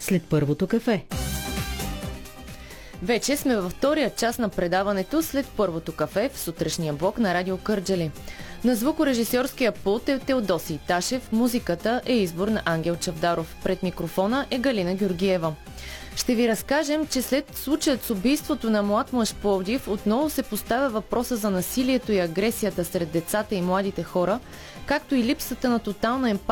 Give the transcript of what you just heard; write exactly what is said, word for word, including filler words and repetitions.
след първото кафе. Вече сме във втория част на предаването след първото кафе в сутрешния блок на Радио Кърджали. На звукорежисьорския пулт е Теодосий Ташев, музиката е избор на Ангел Чавдаров. Пред микрофона е Галина Георгиева. Ще ви разкажем, че след случаят с убийството на млад мъж в Пловдив отново се поставя въпроса за насилието и агресията сред децата и младите хора, както и липсата на тотална емпатия